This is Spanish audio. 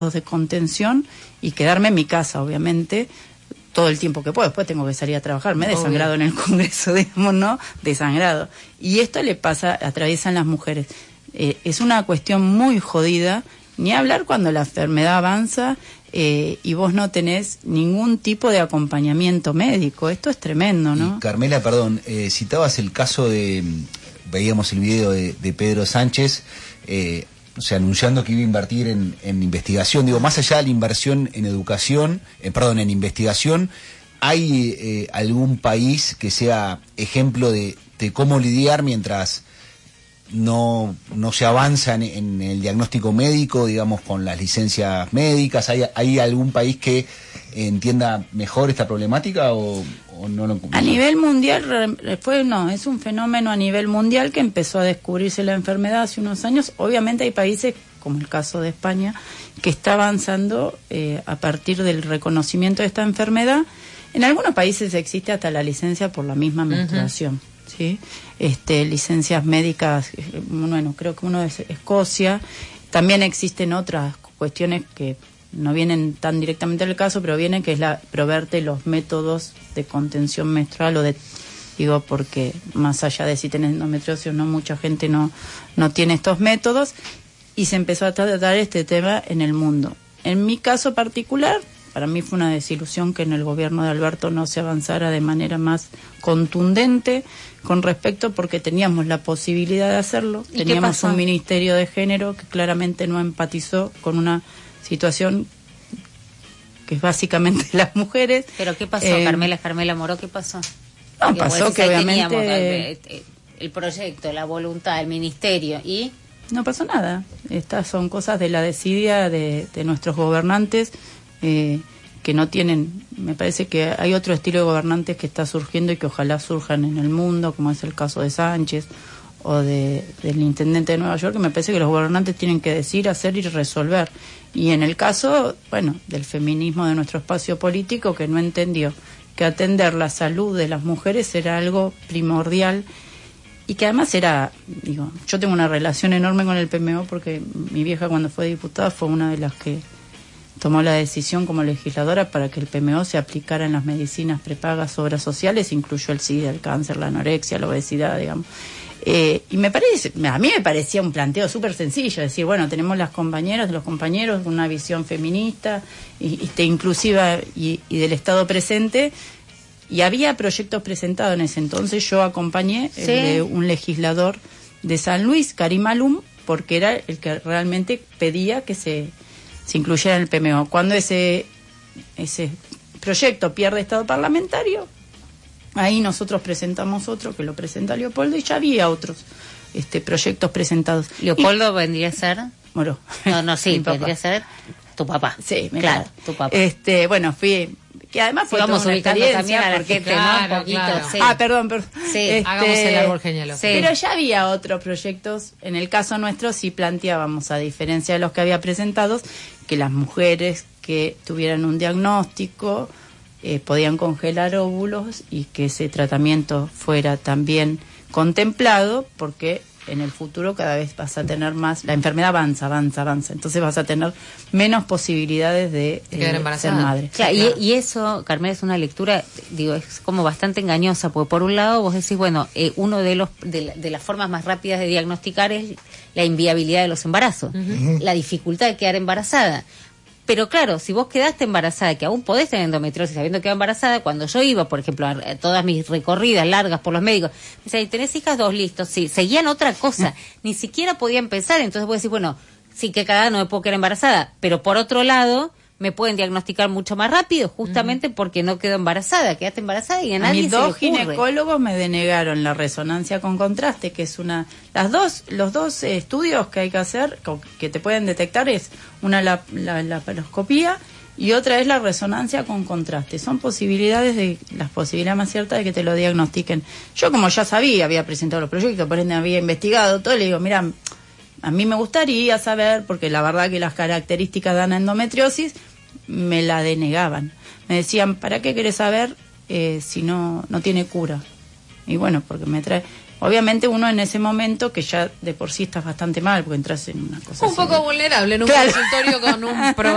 de contención y quedarme en mi casa, obviamente, todo el tiempo que puedo. Después tengo que salir a trabajar. Me he desangrado en el Congreso, digamos, ¿no? Desangrado. Y esto le pasa, atraviesan las mujeres. Es una cuestión muy jodida, ni hablar cuando la enfermedad avanza y vos no tenés ningún tipo de acompañamiento médico. Esto es tremendo, ¿no? Y Carmela, perdón, citabas el caso veíamos el video de Pedro Sánchez, anunciando que iba a invertir en investigación. Digo, más allá de la inversión en educación, en investigación, ¿hay algún país que sea ejemplo de cómo lidiar mientras no se avanza en el diagnóstico médico, digamos, con las licencias médicas? ¿Hay algún país que entienda mejor esta problemática o no? A nivel mundial es un fenómeno a nivel mundial que empezó a descubrirse la enfermedad hace unos años. Obviamente hay países, como el caso de España, que está avanzando a partir del reconocimiento de esta enfermedad. En algunos países existe hasta la licencia por la misma menstruación. ¿Sí? Licencias médicas, bueno, creo que uno es Escocia. También existen otras cuestiones que no vienen tan directamente al caso, pero vienen, que es proveerte los métodos de contención menstrual porque más allá de si tenés endometriosis o no, mucha gente no tiene estos métodos, y se empezó a tratar este tema en el mundo. En mi caso particular, para mí fue una desilusión que en el gobierno de Alberto no se avanzara de manera más contundente con respecto, porque teníamos la posibilidad de hacerlo. Teníamos un ministerio de género que claramente no empatizó con una situación que es básicamente las mujeres. ¿Pero qué pasó, Carmela Moró? ¿Qué pasó? No, pasó que obviamente teníamos el proyecto, la voluntad, el ministerio, y no pasó nada. Estas son cosas de la desidia de nuestros gobernantes, que no tienen. Me parece que hay otro estilo de gobernantes que está surgiendo y que ojalá surjan en el mundo, como es el caso de Sánchez o del intendente de Nueva York, que me parece que los gobernantes tienen que decir, hacer y resolver. Y en el caso, del feminismo de nuestro espacio político, que no entendió que atender la salud de las mujeres era algo primordial, y que además yo tengo una relación enorme con el PMO, porque mi vieja, cuando fue diputada, fue una de las que tomó la decisión como legisladora para que el PMO se aplicara en las medicinas prepagas, obras sociales, incluyó el SIDA, el cáncer, la anorexia, la obesidad, digamos. Y a mí me parecía un planteo súper sencillo, decir, tenemos las compañeras, los compañeros, una visión feminista, inclusiva y del Estado presente, y había proyectos presentados en ese entonces. Yo acompañé el de un legislador de San Luis, Karim Alum, porque era el que realmente pedía que se incluyera en el PMO. Cuando ese proyecto pierde estado parlamentario, ahí nosotros presentamos otro, que lo presenta Leopoldo, y ya había otros proyectos presentados. ¿Leopoldo vendría a ser? Moró. Sí, vendría a ser tu papá. Sí, claro, tu papá. Fui, que además fue vamos toda una ubicando también a la porque, gente, ¿no? Un poquito, claro. Sí. Perdón. Sí, hagamos el árbol genealógico. Sí. Pero ya había otros proyectos. En el caso nuestro sí planteábamos, a diferencia de los que había presentados, que las mujeres que tuvieran un diagnóstico podían congelar óvulos y que ese tratamiento fuera también contemplado, porque en el futuro cada vez vas a tener más, la enfermedad avanza, entonces vas a tener menos posibilidades de ser madre. Claro, y eso, Carmela, es una lectura, es como bastante engañosa, porque por un lado vos decís, uno de las formas más rápidas de diagnosticar es la inviabilidad de los embarazos, la dificultad de quedar embarazada. Pero claro, si vos quedaste embarazada, que aún podés tener endometriosis sabiendo que quedás embarazada, cuando yo iba, por ejemplo, a todas mis recorridas largas por los médicos, me decían, ¿tenés hijas? 2, listos. Sí, seguían otra cosa, ni siquiera podía empezar. Entonces vos decís, sí, que cagada, no me puedo quedar embarazada, pero por otro lado me pueden diagnosticar mucho más rápido, justamente porque no quedo embarazada. Quedaste embarazada y a nadie se le ocurre. Dos ginecólogos me denegaron la resonancia con contraste, que es los dos estudios que hay que hacer, que te pueden detectar, es una la laparoscopía y otra es la resonancia con contraste. Son las posibilidades más ciertas de que te lo diagnostiquen. Yo, como ya sabía, había presentado los proyectos, por ende había investigado todo, le digo, mira, a mí me gustaría saber, porque la verdad que las características de la endometriosis me la denegaban. Me decían, ¿para qué querés saber si no tiene cura? Y porque me trae... Obviamente uno en ese momento, que ya de por sí estás bastante mal, porque entras en una cosa un poco vulnerable en un consultorio con un